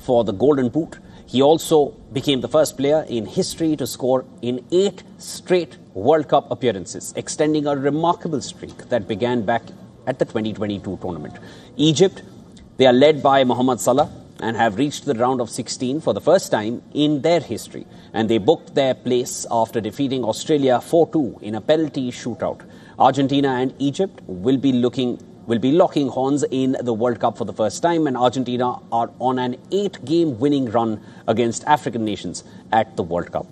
for the Golden Boot. He also became the first player in history to score in 8 straight World Cup appearances, extending a remarkable streak that began back at the 2022 tournament. Egypt, they are led by Mohamed Salah and have reached the round of 16 for the first time in their history. And they booked their place after defeating Australia 4-2 in a penalty shootout. Argentina and Egypt will be locking horns in the World Cup for the first time, and Argentina are on an 8-game winning run against African nations at the World Cup.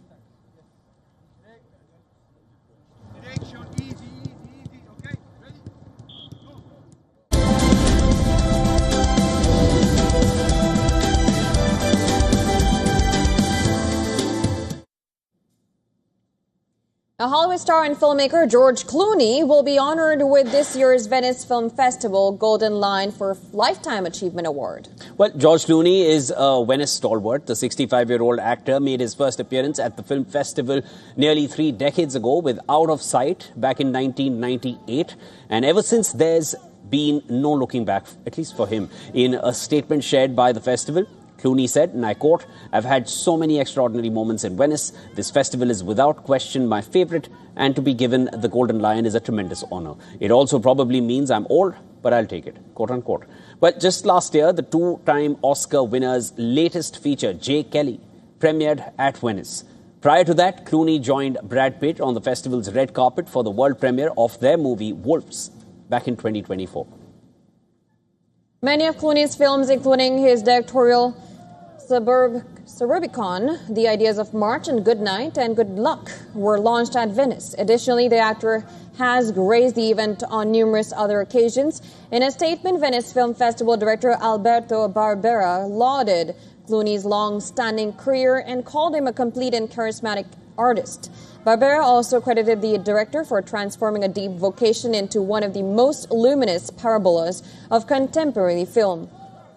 A Hollywood star and filmmaker George Clooney will be honored with this year's Venice Film Festival Golden Lion for Lifetime Achievement Award. Well, George Clooney is a Venice stalwart. The 65-year-old actor made his first appearance at the film festival nearly 3 decades ago with Out of Sight back in 1998. And ever since, there's been no looking back, at least for him. In a statement shared by the festival, Clooney said, and I quote, "I've had so many extraordinary moments in Venice. This festival is without question my favorite, and to be given the Golden Lion is a tremendous honor. It also probably means I'm old, but I'll take it," quote unquote. Well, just last year, the 2-time Oscar winner's latest feature, J. Kelly, premiered at Venice. Prior to that, Clooney joined Brad Pitt on the festival's red carpet for the world premiere of their movie Wolves back in 2024. Many of Clooney's films, including his directorial Suburbicon, The Ideas of March and Good Night and Good Luck, were launched at Venice. Additionally, the actor has graced the event on numerous other occasions. In a statement, Venice Film Festival director Alberto Barbera lauded Clooney's long-standing career and called him a complete and charismatic artist. Barbera also credited the director for transforming a deep vocation into one of the most luminous parabolas of contemporary film.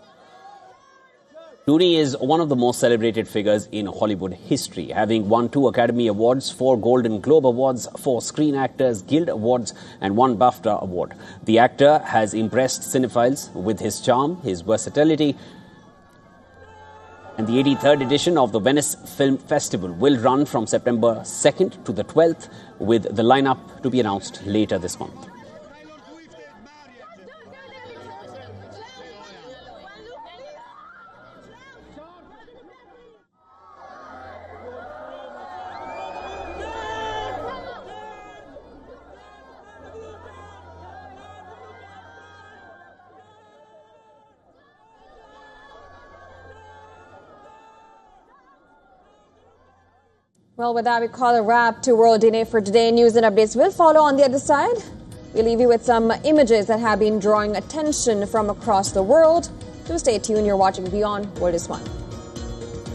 Clooney is one of the most celebrated figures in Hollywood history, having won 2 Academy Awards, 4 Golden Globe Awards, 4 Screen Actors Guild Awards, and 1 BAFTA Award. The actor has impressed cinephiles with his charm, his versatility, and the 83rd edition of the Venice Film Festival will run from September 2nd to the 12th, with the lineup to be announced later this month. Well, with that, we call a wrap to World Dinner for today. News and updates will follow on the other side. We leave you with some images that have been drawing attention from across the world. Do stay tuned. You're watching Beyond World is One.